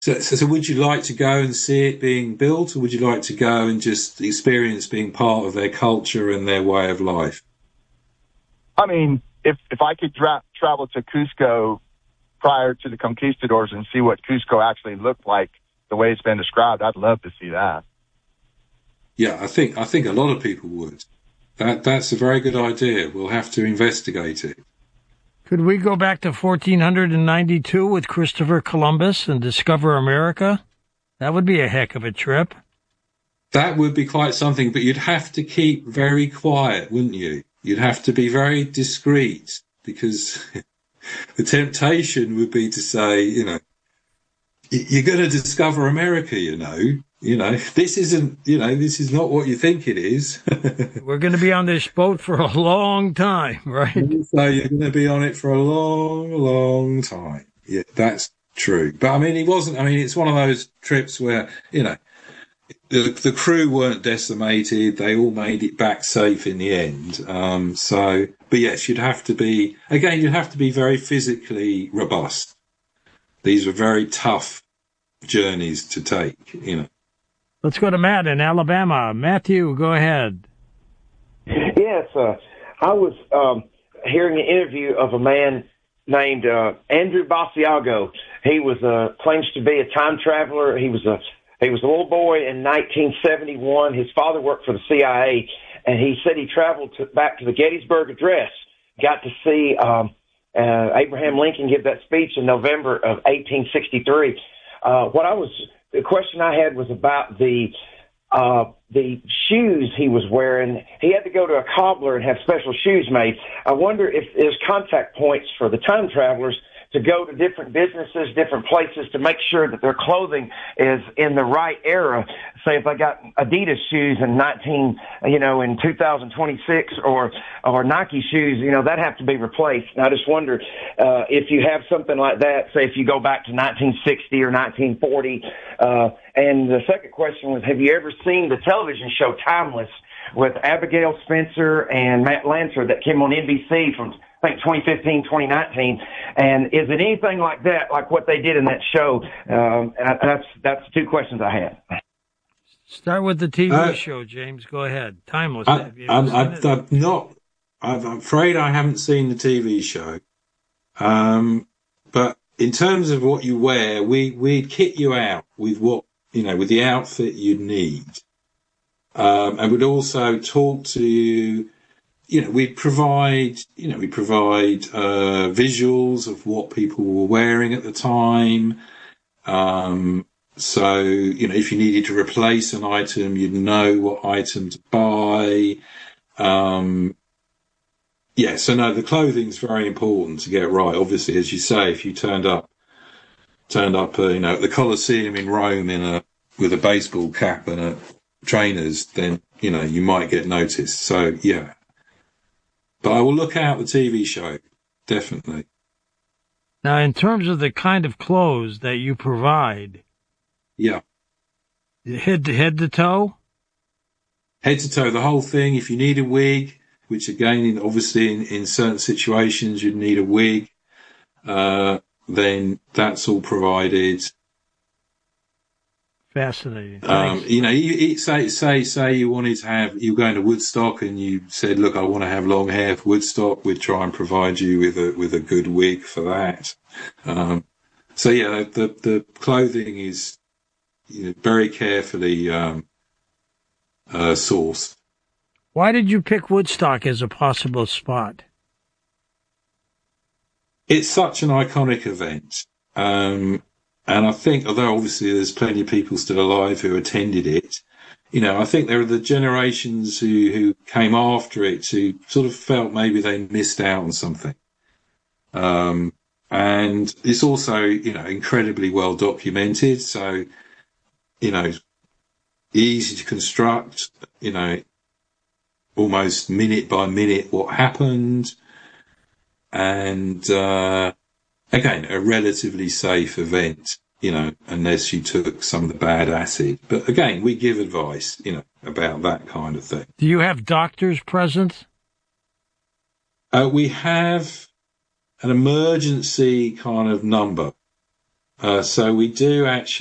So would you like to go and see it being built, or would you like to go and just experience being part of their culture and their way of life? I mean, if I could travel to Cusco prior to the conquistadors and see what Cusco actually looked like the way it's been described, I'd love to see that. Yeah, I think a lot of people would. That's a very good idea. We'll have to investigate it. Could we go back to 1492 with Christopher Columbus and discover America? That would be a heck of a trip. That would be quite something, but you'd have to keep very quiet, wouldn't you? You'd have to be very discreet, because the temptation would be to say, you're going to discover America, this is not what you think it is. We're going to be on this boat for a long time, right? So you're going to be on it for a long, long time. Yeah, that's true. But it's one of those trips where, the crew weren't decimated. They all made it back safe in the end. But yes, you'd have to be very physically robust. These were very tough journeys to take, Let's go to Matt in Alabama. Matthew, go ahead. Yes, I was hearing an interview of a man named Andrew Basiago. He was claims to be a time traveler. He was a little boy in 1971. His father worked for the CIA, and he said he traveled back to the Gettysburg Address, got to see Abraham Lincoln give that speech in November of 1863. The question I had was about the shoes he was wearing. He had to go to a cobbler and have special shoes made. I wonder if there's contact points for the time travelers to go to different businesses, different places to make sure that their clothing is in the right era. Say if I got Adidas shoes in 2026 or Nike shoes, that have to be replaced. And I just wonder if you have something like that, say if you go back to 1960 or 1940. And the second question was, have you ever seen the television show Timeless with Abigail Spencer and Matt Lancer that came on NBC from, I think, 2015, 2019. And is it anything like that, like what they did in that show? That's two questions I had. Start with the TV show, James. Go ahead. Timeless. I'm afraid I haven't seen the TV show. But in terms of what you wear, we'd kit you out with with the outfit you'd need. And we'd also talk to you. We'd provide visuals of what people were wearing at the time. So, if you needed to replace an item, you'd know what item to buy. So no, the clothing's very important to get right. Obviously, as you say, if you turned up, at the Colosseum in Rome with a baseball cap and trainers, then, you might get noticed. So, yeah. But I will look out the TV show, definitely. Now, in terms of the kind of clothes that you provide, yeah, head to toe, the whole thing. If you need a wig, which again, obviously in certain situations you'd need a wig, then that's all provided. Fascinating. Say you wanted to have, you were going to Woodstock and you said, look, I want to have long hair for Woodstock. We'd try and provide you with a good wig for that. The clothing is very carefully sourced. Why did you pick Woodstock as a possible spot? It's such an iconic event. And I think, although obviously there's plenty of people still alive who attended it, I think there are the generations who came after it who sort of felt maybe they missed out on something. And it's also, incredibly well documented. So, easy to construct, almost minute by minute what happened. And, again, a relatively safe event, unless you took some of the bad acid. But again, we give advice, about that kind of thing. Do you have doctors present? We have an emergency kind of number. So we do actually.